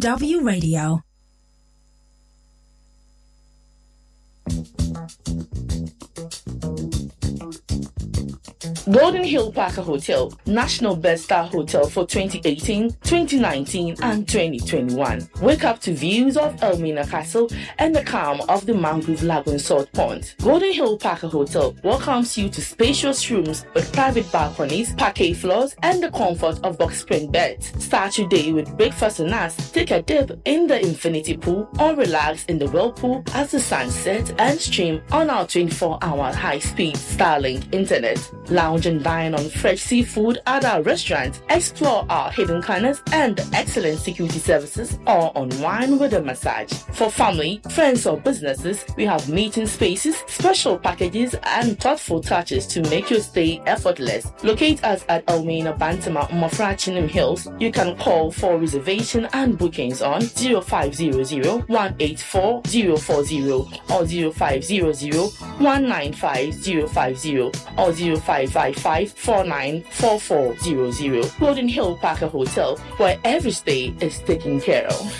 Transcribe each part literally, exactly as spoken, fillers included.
W Radio. Golden Hill Parker Hotel, National Best Star Hotel for twenty eighteen, twenty nineteen, and twenty twenty-one. Wake up to views of Elmina Castle and the calm of the Mangrove Lagoon Salt Pond. Golden Hill Parker Hotel welcomes you to spacious rooms with private balconies, parquet floors, and the comfort of box spring beds. Start your day with breakfast and us. Take a dip in the infinity pool or relax in the whirlpool as the sun sets and stream on our twenty-four hour high-speed Starlink internet. Lounge and dine on fresh seafood at our restaurant, explore our hidden corners and excellent security services, or unwind with a massage. For family, friends or businesses, we have meeting spaces, special packages and thoughtful touches to make your stay effortless. Locate us at Elmina Bantama Mofrachinum Hills. You can call for reservation and bookings on zero five zero zero, one eight four, zero four zero or zero five zero zero, one nine five, zero five zero or zero five five five, four nine four four zero zero. Golden Hill Parker Hotel, where every stay is taken care of.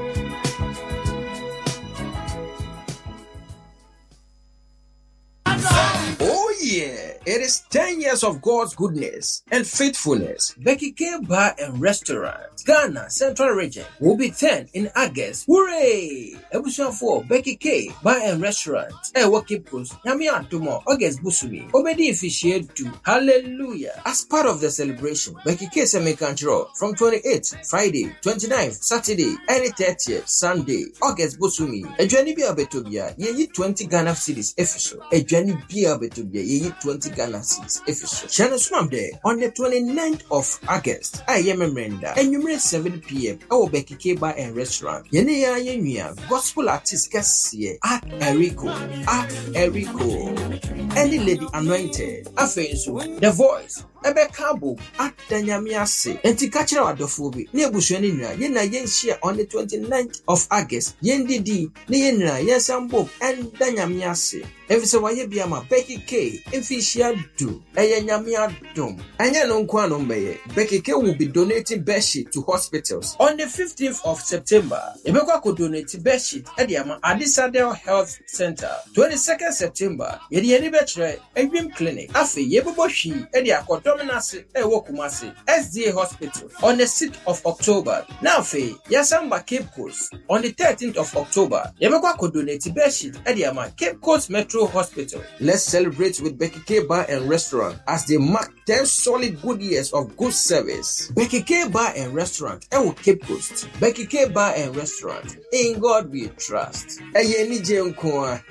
Oh yeah, it is ten years of God's goodness and faithfulness. Becky K Bar and Restaurant, Ghana Central Region, will be ten in August. Hooray! Ebusian for Becky K Bar and Restaurant. Eh, Waki Post, Yami Antomo, August Busumi, Obedi officiate to Hallelujah. As part of the celebration, Becky K Semi Control from twenty-eighth, Friday, twenty-ninth, Saturday, and thirtieth, Sunday, August Busumi. A journey be a betobia, ye twenty Ghana cities official. A journey be a betobia, ye twenty Ghana cities official. Channel Swam Day on the twenty-ninth of August. I am a Brenda, and you seven p.m. Our Becky K Bar and Restaurant. Yene ya yenyua gospel artist kasiye at Eriko, at Eriko, any lady anointed. Afenso, the voice. Ebe Kabo at Danyamiase. Enti kachira wadofobi. Ni ebusuani nina. Yena yen share on the twenty-ninth of August. Yen didi. Ni yen nina yen sambo and Danyamiase. Evise waye biyama Becky K. Infishia do. Eye nyamia dum. Anya no nkwa no mbeye. Becky K will be donating bedsheet to hospitals. On the fifteenth of September, Ebekwa ko donate bedsheet at Yama Adisadel Health Center. twenty-second September, yedi yeni betre Edwin Clinic. Afe yeboboshi edi akoto Dominasi Ewokumasi S D A Hospital on the sixth of October. Now fe Yasamba Cape Coast on the thirteenth of October. Yabekwa ko donate bedsheet Ediama Cape Coast Metro Hospital. Let's celebrate with Becky K Bar and Restaurant as they mark ten solid good years of good service. Becky K Bar and Restaurant Ewo Cape Coast. Becky K Bar and Restaurant. In God we trust. Eye ni je nko.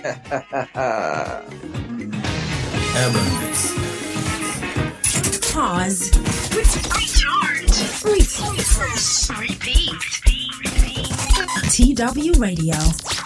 Pause. Recharge. Refresh. Repeat. T W Radio.